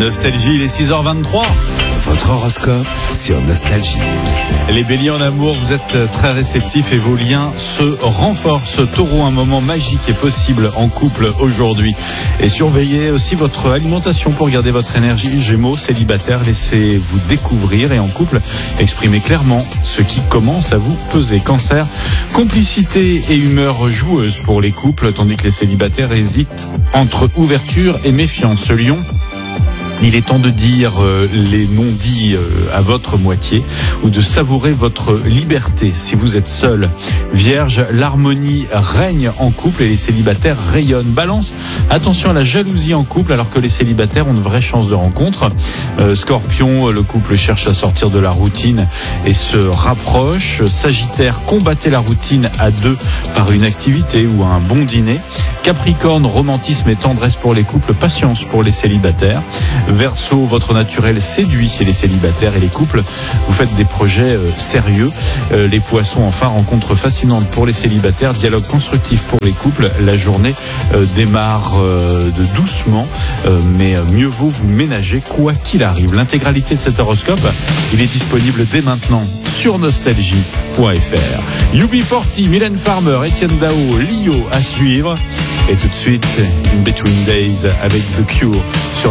Nostalgie, il est 6h23. Votre horoscope sur Nostalgie. Les béliers en amour, vous êtes très réceptifs et vos liens se renforcent. Taureau, un moment magique est possible en couple aujourd'hui. Et surveillez aussi votre alimentation pour garder votre énergie. Gémeaux, célibataire, laissez-vous découvrir et en couple, exprimez clairement ce qui commence à vous peser. Cancer, complicité et humeur joueuse pour les couples, tandis que les célibataires hésitent entre ouverture et méfiance. Lion, il est temps de dire les non-dits à votre moitié ou de savourer votre liberté si vous êtes seul. Vierge, l'harmonie règne en couple et les célibataires rayonnent. Balance, attention à la jalousie en couple alors que les célibataires ont de vraies chances de rencontre. Scorpion, le couple cherche à sortir de la routine et se rapproche. Sagittaire, combattez la routine à deux par une activité ou un bon dîner. Capricorne, romantisme et tendresse pour les couples, patience pour les célibataires. Verseau, votre naturel séduit chez les célibataires et les couples. Vous faites des projets sérieux. Les poissons, enfin, rencontre fascinante pour les célibataires. Dialogue constructif pour les couples. La journée démarre de doucement, mais mieux vaut vous ménager quoi qu'il arrive. L'intégralité de cet horoscope, il est disponible dès maintenant sur nostalgie.fr. UB40, Mylène Farmer, Etienne Dao, Lio à suivre. Et tout de suite, In Between Days avec The Cure sur